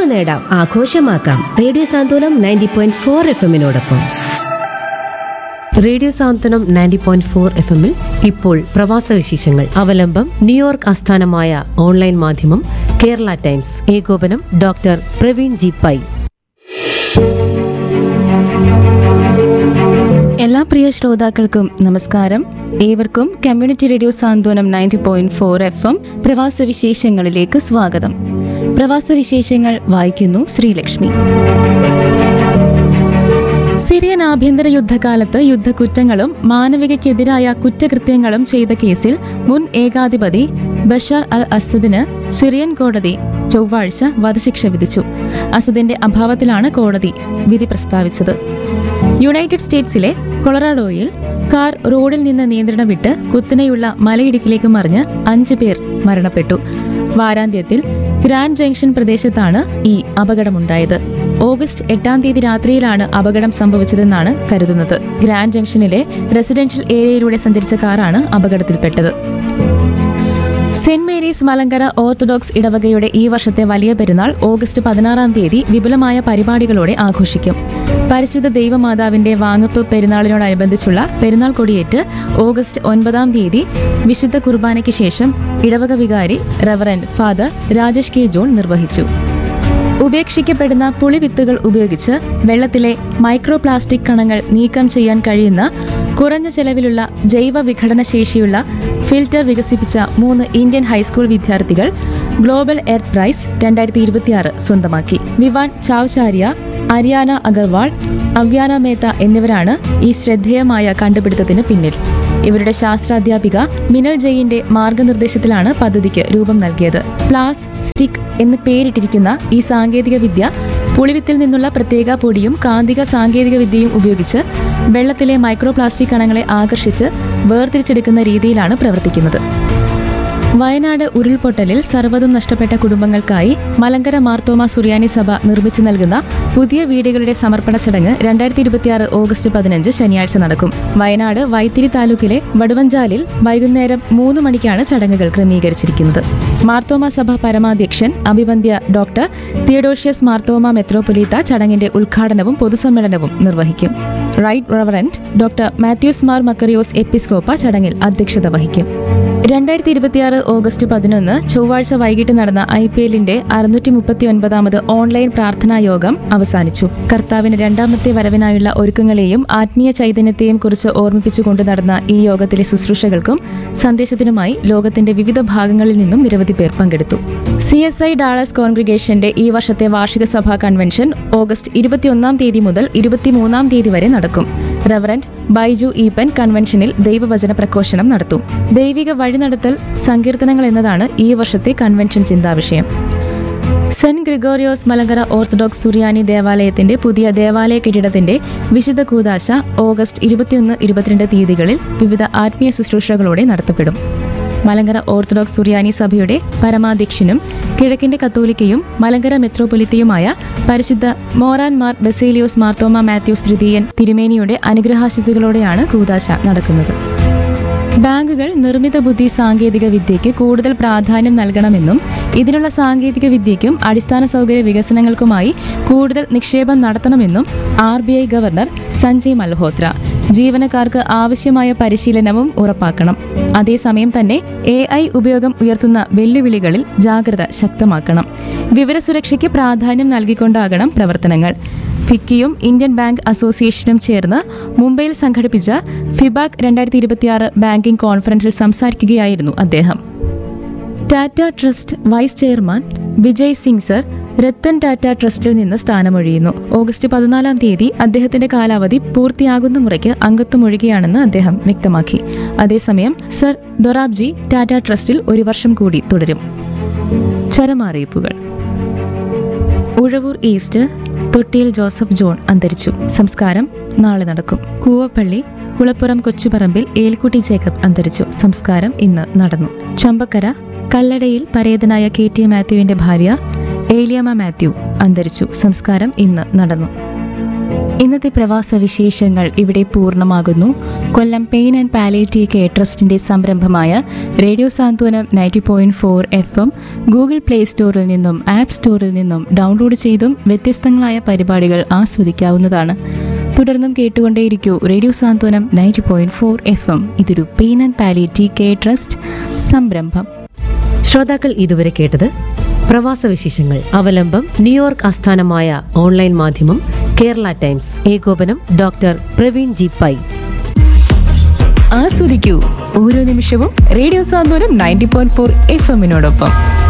നേടാം, ആഘോഷമാക്കാം. റേഡിയോ സാന്ത്വനം 90.4 FM-നോടൊപ്പം. റേഡിയോ സാന്ത്വനം 90.4 FM-ൽ ഇപ്പോൾ പ്രവാസ വിശേഷങ്ങൾ. അവലംബം ന്യൂയോർക്ക് ആസ്ഥാനമായ ഓൺലൈൻ മാധ്യമം കേരള ടൈംസ്. ഏകോപനം ഡോക്ടർ പ്രവീൺ ജി പൈ. എല്ലാ പ്രിയ ശ്രോതാക്കൾക്കും നമസ്കാരം. ഏവർക്കും കമ്മ്യൂണിറ്റി റേഡിയോ സാന്ത്വനം 90.4 FM പ്രവാസ വിശേഷങ്ങളിലേക്ക് സ്വാഗതം. പ്രവാസ വിശേഷങ്ങൾ വായിക്കുന്നു ശ്രീലക്ഷ്മി. സിറിയൻ ആഭ്യന്തര യുദ്ധകാലത്ത് യുദ്ധക്കുറ്റങ്ങളും മാനവികതയ്ക്കെതിരായ കുറ്റകൃത്യങ്ങളും ചെയ്ത കേസിൽ മുൻ ഏകാധിപതി ബഷാർ അൽ അസദിന് സിറിയൻ കോടതി ചൊവ്വാഴ്ച വധശിക്ഷ വിധിച്ചു. അസദിന്റെ അഭാവത്തിലാണ് കോടതി വിധി പ്രസ്താവിച്ചത്. യുണൈറ്റഡ് സ്റ്റേറ്റ്സിലെ കൊളറാഡോയിൽ കാർ റോഡിൽ നിന്ന് നിയന്ത്രണം വിട്ട് കുത്തനെയുള്ള മലയിടുക്കിലേക്ക് മറിഞ്ഞ് 5 പേർ മരണപ്പെട്ടു. വാരാന്ത്യത്തിൽ ഗ്രാൻഡ് ജംഗ്ഷൻ പ്രദേശത്താണ് ഈ അപകടമുണ്ടായത്. ഓഗസ്റ്റ് 8-ാം തീയതി രാത്രിയിലാണ് അപകടം സംഭവിച്ചതെന്നാണ് കരുതുന്നത്. ഗ്രാൻഡ് ജംഗ്ഷനിലെ റെസിഡൻഷ്യൽ ഏരിയയിലൂടെ സഞ്ചരിച്ച കാറാണ് അപകടത്തിൽപ്പെട്ടത്. സെന്റ് മേരീസ് മലങ്കര ഓർത്തഡോക്സ് ഇടവകയുടെ ഈ വർഷത്തെ വലിയ പെരുന്നാൾ ഓഗസ്റ്റ് 16-ാം തീയതി വിപുലമായ പരിപാടികളോടെ ആഘോഷിക്കും. പരിശുദ്ധ ദൈവമാതാവിന്റെ വാങ്ങപ്പ് പെരുന്നാളിനോടനുബന്ധിച്ചുള്ള പെരുന്നാൾ കൊടിയേറ്റ് ഓഗസ്റ്റ് 9-ാം തീയതി വിശുദ്ധ കുർബാനയ്ക്ക് ശേഷം ഇടവക വികാരി reverend father Rajesh K John നിർവഹിച്ചു. ഉപേക്ഷിക്കപ്പെടുന്ന പുളിവിത്തുകൾ ഉപയോഗിച്ച് വെള്ളത്തിലെ മൈക്രോ പ്ലാസ്റ്റിക് കണങ്ങൾ നീക്കം ചെയ്യാൻ കഴിയുന്ന കുറഞ്ഞ ചെലവിലുള്ള ജൈവ വിഘടന ശേഷിയുള്ള ഫിൽറ്റർ വികസിപ്പിച്ച 3 ഇന്ത്യൻ ഹൈസ്കൂൾ വിദ്യാർത്ഥികൾ ഗ്ലോബൽ എർത്ത് പ്രൈസ് 2026 സ്വന്തമാക്കി. വിവാൻ ചാവ്ചാരിയ, അരിയാന അഗർവാൾ, അവ്യാന മേത്ത എന്നിവരാണ് ഈ ശ്രദ്ധേയമായ കണ്ടുപിടുത്തത്തിന് പിന്നിൽ. ഇവരുടെ ശാസ്ത്രാധ്യാപിക മിനൽ ജയിന്റെ മാർഗനിർദ്ദേശത്തിലാണ് പദ്ധതിക്ക് രൂപം നൽകിയത്. പ്ലാസ് സ്റ്റിക് എന്ന് പേരിട്ടിരിക്കുന്ന ഈ സാങ്കേതിക വിദ്യ പുളിവിത്തിൽ നിന്നുള്ള പ്രത്യേക പൊടിയും കാന്തിക സാങ്കേതിക വിദ്യയും ഉപയോഗിച്ച് വെള്ളത്തിലെ മൈക്രോ പ്ലാസ്റ്റിക് കണങ്ങളെ ആകർഷിച്ച് വേർതിരിച്ചെടുക്കുന്ന രീതിയിലാണ് പ്രവർത്തിക്കുന്നത്. വയനാട് ഉരുൾപൊട്ടലിൽ സർവ്വതും നഷ്ടപ്പെട്ട കുടുംബങ്ങൾക്കായി മലങ്കര മാർത്തോമ സുറിയാനി സഭ നിർമ്മിച്ചു നൽകുന്ന പുതിയ വീടുകളുടെ സമർപ്പണ ചടങ്ങ് 2026 ഓഗസ്റ്റ് 15 ശനിയാഴ്ച നടക്കും. വയനാട് വൈത്തിരി താലൂക്കിലെ വടുവഞ്ചാലിൽ വൈകുന്നേരം 3 മണിക്കാണ് ചടങ്ങുകൾ ക്രമീകരിച്ചിരിക്കുന്നത്. മാർത്തോമ സഭ പരമാധ്യക്ഷൻ അഭിവന്ദ്യ ഡോക്ടർ തിയഡോഷ്യസ് മാർത്തോമ മെത്രോപൊലീത്ത ചടങ്ങിന്റെ ഉദ്ഘാടനവും പൊതുസമ്മേളനവും നിർവഹിക്കും. Right reverend doctor Mathews Mar മക്കറിയോസ് എപ്പിസ്കോപ്പ ചടങ്ങിൽ അധ്യക്ഷത വഹിക്കും. 2026 ഓഗസ്റ്റ് 11 ചൊവ്വാഴ്ച വൈകിട്ട് നടന്ന IPL-ന്റെ 639ാമത് ഓൺലൈൻ പ്രാർത്ഥനാ യോഗം അവസാനിച്ചു. കർത്താവിന് 2ാമത്തെ വരവിനായുള്ള ഒരുക്കങ്ങളെയും ആത്മീയ ചൈതന്യത്തെയും കുറിച്ച് ഓർമ്മിപ്പിച്ചുകൊണ്ട് നടന്ന ഈ യോഗത്തിലെ ശുശ്രൂഷകൾക്കും സന്ദേശത്തിനുമായി ലോകത്തിന്റെ വിവിധ ഭാഗങ്ങളിൽ നിന്നും നിരവധി പേർ പങ്കെടുത്തു. CSI ഡാളസ് കോൺഗ്രിഗേഷന്റെ ഈ വർഷത്തെ വാർഷിക സഭാ കൺവെൻഷൻ ഓഗസ്റ്റ് 21-ാം തീയതി മുതൽ 23-ാം തീയതി വരെ നടക്കും. റവറന്റ് ബൈജു ഈപ്പൻ കൺവെൻഷനിൽ ദൈവവചന പ്രഘോഷണം നടത്തും. ദൈവിക വഴിനടത്തൽ സങ്കീർത്തനങ്ങൾ എന്നതാണ് ഈ വർഷത്തെ കൺവെൻഷൻ ചിന്താവിഷയം. സെന്റ് ഗ്രിഗോറിയോസ് മലങ്കര ഓർത്തഡോക്സ് സുറിയാനി ദേവാലയത്തിന്റെ പുതിയ ദേവാലയ കെട്ടിടത്തിന്റെ വിശുദ്ധ കൂദാശ ഓഗസ്റ്റ് 21-22 തീയതികളിൽ വിവിധ ആത്മീയ ശുശ്രൂഷകളോടെ നടത്തപ്പെടും. മലങ്കര ഓർത്തഡോക്സ് സുറിയാനി സഭയുടെ പരമാധ്യക്ഷനും കിഴക്കിന്റെ കത്തോലിക്കയും മലങ്കര മെത്രോപൊലിത്തയുമായ പരിശുദ്ധ മോറാൻ മാർ ബസേലിയോസ് മാർത്തോമ മാത്യൂസ് തൃതീയൻ തിരുമേനിയുടെ അനുഗ്രഹാശിസുകളോടെയാണ് കൂദാശ നടക്കുന്നത്. ബാങ്കുകൾ നിർമ്മിത ബുദ്ധി സാങ്കേതിക വിദ്യയ്ക്ക് കൂടുതൽ പ്രാധാന്യം നൽകണമെന്നും ഇതിനുള്ള സാങ്കേതിക വിദ്യയ്ക്കും അടിസ്ഥാന സൗകര്യ വികസനങ്ങൾക്കുമായി കൂടുതൽ നിക്ഷേപം നടത്തണമെന്നും RBI ഗവർണർ സഞ്ജയ് മൽഹോത്ര. ജീവനക്കാർക്ക് ആവശ്യമായ പരിശീലനവും ഉറപ്പാക്കണം. അതേസമയം തന്നെ AI ഉപയോഗം ഉയർത്തുന്ന വെല്ലുവിളികളിൽ ജാഗ്രത ശക്തമാക്കണം. വിവരസുരക്ഷയ്ക്ക് പ്രാധാന്യം നൽകിക്കൊണ്ടാകണം പ്രവർത്തനങ്ങൾ. ഫിക്കിയും ഇന്ത്യൻ ബാങ്ക് അസോസിയേഷനും ചേർന്ന് മുംബൈയിൽ സംഘടിപ്പിച്ച ഫിബാക് 2026 ബാങ്കിംഗ് കോൺഫറൻസിൽ സംസാരിക്കുകയായിരുന്നു അദ്ദേഹം. Tata trust vice chairman Vijay Singh sir Ratan Tata ട്രസ്റ്റിൽ നിന്ന് സ്ഥാനമൊഴിയുന്നു. ഓഗസ്റ്റ് 14-ാം തീയതി അദ്ദേഹത്തിന്റെ കാലാവധി പൂർത്തിയാകുന്ന മുറയ്ക്ക് അംഗത്വമൊഴിയുകയാണെന്ന് അദ്ദേഹം വ്യക്തമാക്കി. അതേസമയം സർ ദൊറാബ്ജി ടാറ്റ ട്രസ്റ്റിൽ 1 വർഷം കൂടി തുടരും. ചരമറിയിപ്പുകൾ. ഉഴവൂർ ഈസ്റ്റ് തൊട്ടിയിൽ ജോസഫ് ജോൺ അന്തരിച്ചു. സംസ്കാരം നാളെ നടക്കും. കൂവപ്പള്ളി കുളപ്പുറം കൊച്ചുപറമ്പിൽ ഏൽക്കുട്ടി ജേക്കബ് അന്തരിച്ചു. സംസ്കാരം ഇന്ന് നടന്നു. ചമ്പക്കര കല്ലടയിൽ പരേതനായ KT മാത്യുവിന്റെ ഭാര്യ ഏലിയാമ്മ മാത്യു അന്തരിച്ചു. സംസ്കാരം ഇന്ന് നടന്നു. ഇന്നത്തെ പ്രവാസ വിശേഷങ്ങൾ ഇവിടെ പൂർണ്ണമാകുന്നു. കൊല്ലം പെയിൻ ആൻഡ് പാലിയേറ്റീവ് കെയർ ട്രസ്റ്റിന്റെ സംരംഭമായ റേഡിയോ സാന്ത്വനം 90.4 FM ഗൂഗിൾ പ്ലേ സ്റ്റോറിൽ നിന്നും ആപ്പ് സ്റ്റോറിൽ നിന്നും ഡൗൺലോഡ് ചെയ്തും വ്യത്യസ്തങ്ങളായ പരിപാടികൾ ആസ്വദിക്കാവുന്നതാണ്. തുടർന്നും കേട്ടുകൊണ്ടേയിരിക്കൂ റേഡിയോ സാന്ത്വനം 90.4 FM. ഇതൊരു pain and palliative care trust സംരംഭം. ശ്രോതാക്കൾ ഇതുവരെ കേട്ടത് പ്രവാസ വിശേഷങ്ങൾ. അവലംബം ന്യൂയോർക്ക് ആസ്ഥാനമായ ഓൺലൈൻ മാധ്യമം കേരള ടൈംസ്. ഏകോപനം ഡോക്ടർ പ്രവീൺ ജി പൈ. ആസ്വദിക്കൂ ഓരോ നിമിഷവും റേഡിയോ സാന്ത്വനം 90.4 FM.